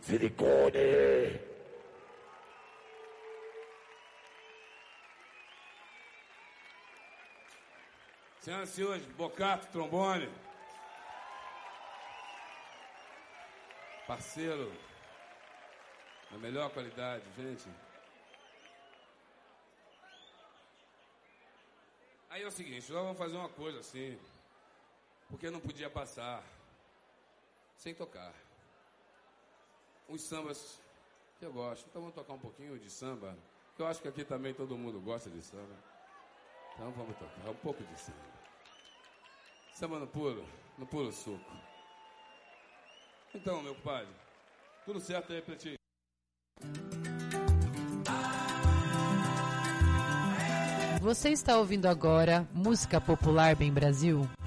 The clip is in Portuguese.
Silicone! Senhoras e senhores, Bocato, trombone. Parceiro, na melhor qualidade, gente. Aí é o seguinte, nós vamos fazer uma coisa assim, porque não podia passar sem tocar. Uns sambas que eu gosto, então vamos tocar um pouquinho de samba, que eu acho que aqui também todo mundo gosta de samba. Então vamos tocar um pouco de samba. Samba no puro suco. Então, meu compadre, tudo certo aí pra ti? Você está ouvindo agora Música Popular Bem Brasil?